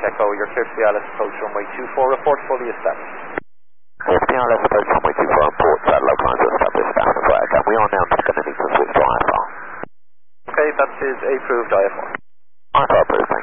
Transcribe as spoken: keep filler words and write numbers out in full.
Echo, you're clear to the Alice approach runway two four, report fully established. Yes, the Alice approach runway two four, report that localizer established, that's correct, and we are now just going to need to switch to I F R. Okay, that is approved I F R. I F R approved.